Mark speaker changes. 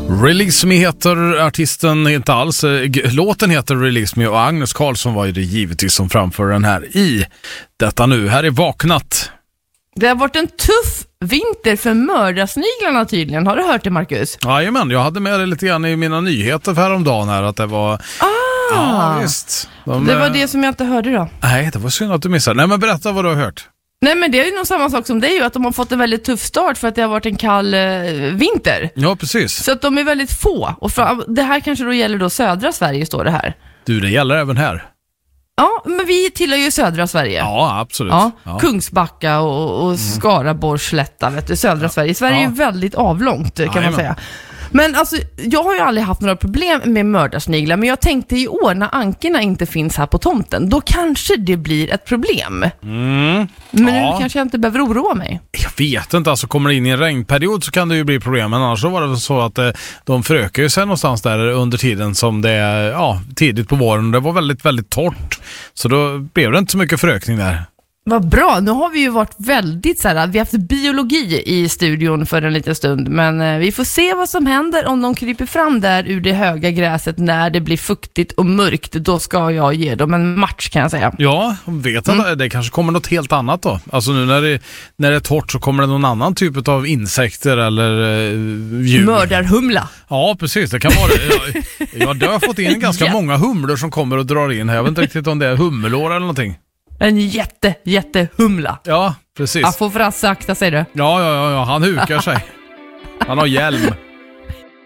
Speaker 1: Release Me heter artisten, inte alls. Låten heter Release Me och Agnes Karlsson var ju det givetvis som framför den här i detta nu. Här är Vaknat.
Speaker 2: Det har varit en tuff vinter för mördarsniglarna tydligen. Har du hört det, Marcus?
Speaker 1: Jajamän, jag hade med det lite grann i mina nyheter för häromdagen här att det var... Ja, visst.
Speaker 2: Det var det som jag inte hörde då.
Speaker 1: Nej, det var synd att du missade. Nej, men berätta vad du har hört.
Speaker 2: Nej, men det är ju nog samma sak som det är ju att de har fått en väldigt tuff start för att det har varit en kall vinter.
Speaker 1: Ja, precis.
Speaker 2: Så att de är väldigt få. Och det här kanske då gäller då södra Sverige, står det här.
Speaker 1: Du, det gäller även här.
Speaker 2: Ja, men vi tillhör ju södra Sverige.
Speaker 1: Ja, absolut.
Speaker 2: Ja. Kungsbacka och Skaraborgsslätta, vet du, södra Sverige. Sverige är väldigt avlångt, kan man säga. Men alltså, jag har ju aldrig haft några problem med mördarsniglar, men jag tänkte i år när ankerna inte finns här på tomten, då kanske det blir ett problem. Men nu kanske jag inte behöver oroa mig. Jag
Speaker 1: vet inte, alltså kommer det in i en regnperiod så kan det ju bli problem, men annars så var det väl så att de förökar ju sig någonstans där under tiden som det är tidigt på våren. Det var väldigt, väldigt torrt, så då blev det inte så mycket förökning där.
Speaker 2: Vad bra, nu har vi ju varit väldigt så här, vi har haft biologi i studion för en liten stund, men vi får se vad som händer om de kryper fram där ur det höga gräset när det blir fuktigt och mörkt. Då ska jag ge dem en match, kan jag säga. Ja,
Speaker 1: vet jag, det kanske kommer något helt annat då. Alltså nu när det är torrt så kommer det någon annan typ av insekter eller djur.
Speaker 2: Mördarhumla.
Speaker 1: Ja, precis, det kan vara det. Jag har fått in ganska många humlor som kommer och drar in här. Jag vet inte riktigt om det är hummelår eller någonting.
Speaker 2: En jättehumla.
Speaker 1: Ja, precis.
Speaker 2: Jag får för att sakta, säger du.
Speaker 1: Ja, han hukar sig. Han har hjälm.